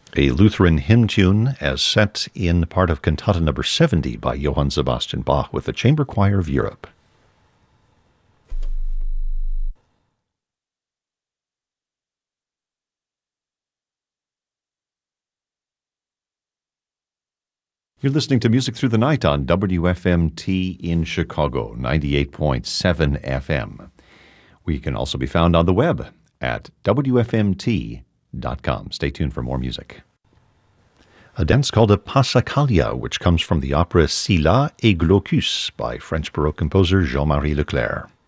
A Lutheran hymn tune as set in part of Cantata No. 70 by Johann Sebastian Bach with the Chamber Choir of Europe. You're listening to Music Through the Night on WFMT in Chicago, 98.7 FM. We can also be found on the web at WFMT.com. Stay tuned for more music. A dance called a Passacaglia, which comes from the opera Scylla et Glaucus by French Baroque composer Jean-Marie Leclerc.